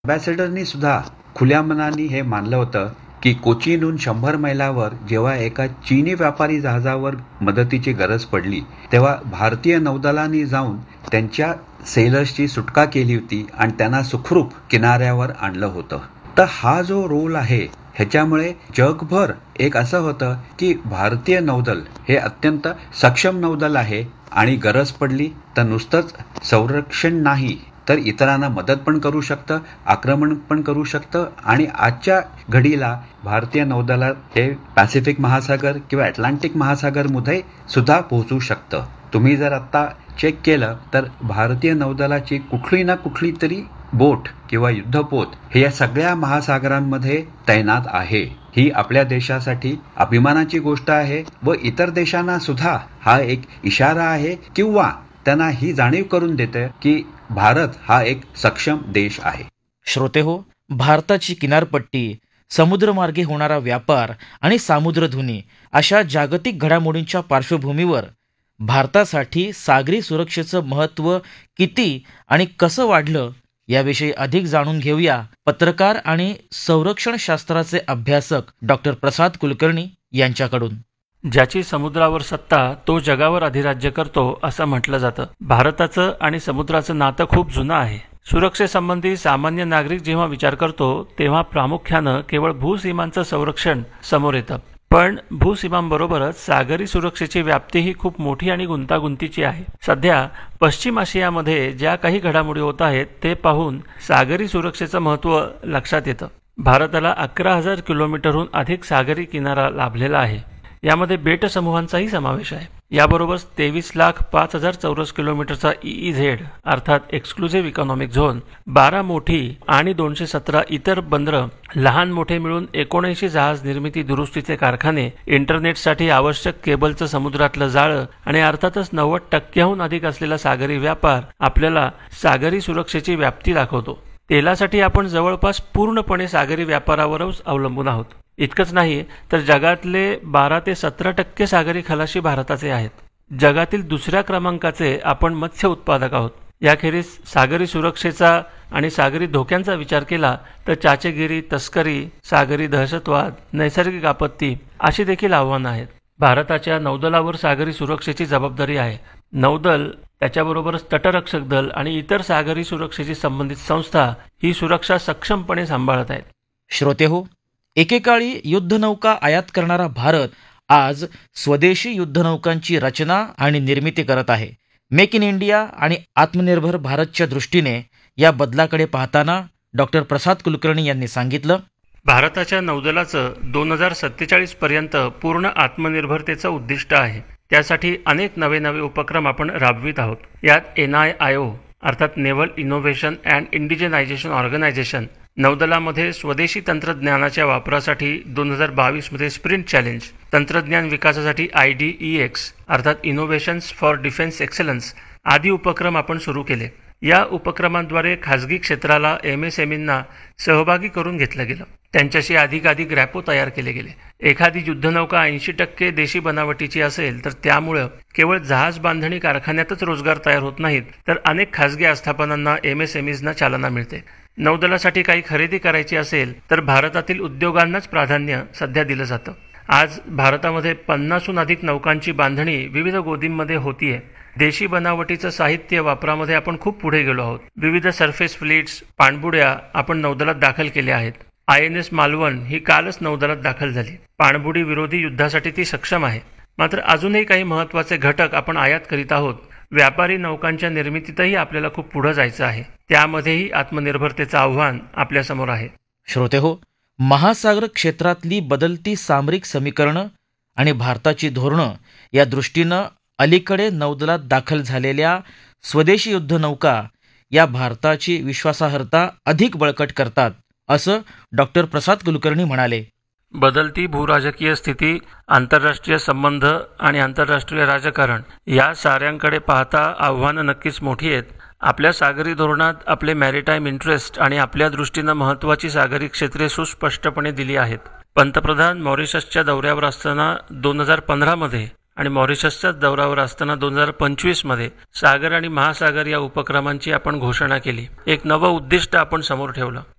अँबॅसेडरनी सुद्धा खुल्या मनाने हे मानलं होतं की कोचीनहून 100 मैलावर जेव्हा एका चीनी व्यापारी जहाजावर मदतीची गरज पडली तेव्हा भारतीय नौदलाने जाऊन त्यांच्या सेलर्सची सुटका केली होती आणि त्यांना सुखरूप किनाऱ्यावर आणलं होतं. तर हा जो रोल आहे ह्याच्यामुळे जगभर एक असं होतं की भारतीय नौदल हे अत्यंत सक्षम नौदल आहे आणि गरज पडली तर नुसतंच संरक्षण नाही तर इतरांना मदत पण करू शकतं, आक्रमण पण करू शकतं आणि आजच्या घडीला भारतीय नौदलात हे पॅसिफिक महासागर किंवा अटलांटिक महासागरमध्ये सुद्धा पोहोचू शकतं. तुम्ही जर आता चेक केलं तर भारतीय नौदलाची कुठली ना कुठली तरी बोट किंवा युद्धपोत हे या सगळ्या महासागरांमध्ये तैनात आहे. ही आपल्या देशासाठी अभिमानाची गोष्ट आहे व इतर देशांना सुद्धा हा एक इशारा आहे किंवा त्यांना ही जाणीव करून देते की भारत हा एक सक्षम देश आहे. श्रोते हो, भारताची किनारपट्टी, समुद्रमार्गे होणारा व्यापार आणि सामुद्रधुनी अशा जागतिक घडामोडींच्या पार्श्वभूमीवर भारतासाठी सागरी सुरक्षेचं महत्त्व किती आणि कसं वाढलं याविषयी अधिक जाणून घेऊया पत्रकार आणि संरक्षण शास्त्राचे अभ्यासक डॉक्टर प्रसाद कुलकर्णी यांच्याकडून. ज्याची समुद्रावर सत्ता तो जगावर अधिराज्य करतो असं म्हटलं जातं. भारताचं आणि समुद्राचं नातं खूप जुनं आहे. सुरक्षेसंबंधी सामान्य नागरिक जेव्हा विचार करतो तेव्हा प्रामुख्यानं केवळ भूसीमांचं संरक्षण समोर येतं. पण भूसीमांबरोबरच सागरी सुरक्षेची व्याप्तीही खूप मोठी आणि गुंतागुंतीची आहे. सध्या पश्चिम आशियामध्ये ज्या काही घडामोडी होत आहेत ते पाहून सागरी सुरक्षेचं महत्त्व लक्षात येतं. भारताला 11,000 किलोमीटरहून अधिक सागरी किनारा लाभलेला आहे. यामध्ये बेट समूहांचाही समावेश आहे. याबरोबरच 23,05,000 चौरस किलोमीटरचा EEZ अर्थात एक्सक्लुझिव्ह इकॉनॉमिक झोन, 12 मोठी आणि 217 इतर बंदरं, लहान मोठे मिळून 79 जहाज निर्मिती दुरुस्तीचे कारखाने, इंटरनेटसाठी आवश्यक केबलचं समुद्रातलं जाळं आणि अर्थातच 90% अधिक असलेला सागरी व्यापार आपल्याला सागरी सुरक्षेची व्याप्ती दाखवतो. तेलासाठी आपण जवळपास पूर्णपणे सागरी व्यापारावरच अवलंबून आहोत. इतकंच नाही तर जगातले 12 ते 17% सागरी खलाशी भारताचे आहेत. जगातील दुसऱ्या क्रमांकाचे आपण मत्स्य उत्पादक आहोत. याखेरीज सागरी सुरक्षेचा आणि सागरी धोक्यांचा विचार केला तर चाचेगिरी, तस्करी, सागरी दहशतवाद, नैसर्गिक आपत्ती अशी देखील आव्हानं आहेत. भारताच्या नौदलावर सागरी सुरक्षेची जबाबदारी आहे. नौदल, त्याच्याबरोबरच तटरक्षक दल आणि इतर सागरी सुरक्षेशी संबंधित संस्था ही सुरक्षा सक्षमपणे सांभाळत आहेत. श्रोते हो, एकेकाळी युद्धनौका आयात करणारा भारत आज स्वदेशी युद्धनौकांची रचना आणि निर्मिती करत आहे. मेक इन इंडिया आणि आत्मनिर्भर भारतच्या दृष्टीने या बदलाकडे पाहताना डॉक्टर प्रसाद कुलकर्णी यांनी सांगितलं, भारताच्या नौदलाचं 2047 पर्यंत पूर्ण आत्मनिर्भरतेचं उद्दिष्ट आहे. त्यासाठी अनेक नवे उपक्रम आपण राबवित आहोत. यात NIIO अर्थात नेव्हल इनोव्हेशन अँड इंडिजेनायझेशन ऑर्गनायझेशन, नौदलामध्ये स्वदेशी तंत्रज्ञानाच्या वापरासाठी 2022 मध्ये स्प्रिंट चॅलेंज, तंत्रज्ञान विकासासाठी IDEX अर्थात इनोव्हेशन्स फॉर डिफेन्स एक्सलन्स आदी उपक्रम आपण सुरू केले. या उपक्रमांद्वारे खासगी क्षेत्राला MSMEंना सहभागी करून घेतलं गेलं. त्यांच्याशी अधिकाधिक रॅपो तयार केले गेले. एखादी युद्धनौका 80% देशी बनावटीची असेल तर त्यामुळं केवळ जहाज बांधणी कारखान्यातच रोजगार तयार होत नाहीत तर अनेक खासगी आस्थापनांना MSMEsना चालना मिळते. नौदलासाठी काही खरेदी करायची असेल तर भारतातील उद्योगांनाच प्राधान्य सध्या दिलं जातं. आज भारतामध्ये 50हून अधिक नौकांची बांधणी विविध गोदींमध्ये होतीये. देशी बनावटीचं साहित्य वापरामध्ये आपण खूप पुढे गेलो आहोत. विविध सरफेस फ्लीट्स, पाणबुड्या आपण नौदलात दाखल केल्या आहेत. INS मालवण ही कालच नौदलात दाखल झाली. पाणबुडी विरोधी युद्धासाठी ती सक्षम आहे. मात्र अजूनही काही महत्त्वाचे घटक आपण आयात करीत आहोत. व्यापारी नौकांच्या निर्मितीतही आपल्याला खूप पुढे जायचं आहे. त्यामध्येही आत्मनिर्भरतेचं आव्हान आपल्यासमोर आहे. श्रोते हो, महासागर क्षेत्रातली बदलती सामरिक समीकरणं आणि भारताची धोरणं या दृष्टीनं अलीकडे नौदलात दाखल झालेल्या स्वदेशी युद्धनौका या भारताची विश्वासार्हता अधिक बळकट करतात असं डॉक्टर प्रसाद कुलकर्णी म्हणाले. बदलती भूराजकीय स्थिती, आंतरराष्ट्रीय संबंध आणि आंतरराष्ट्रीय राजकारण या साऱ्यांकडे पाहता आव्हानं नक्कीच मोठी आहेत. आपल्या सागरी धोरणात आपले मॅरिटाईम इंटरेस्ट आणि आपल्या दृष्टीनं महत्त्वाची सागरी क्षेत्रे सुस्पष्टपणे दिली आहेत. पंतप्रधान मॉरिशसच्या दौऱ्यावर असताना 2015 मध्ये आणि मॉरिशसच्याच दौऱ्यावर असताना 2025 मध्ये सागर आणि महासागर या उपक्रमांची आपण घोषणा केली. एक नवं उद्दिष्ट आपण समोर ठेवलं.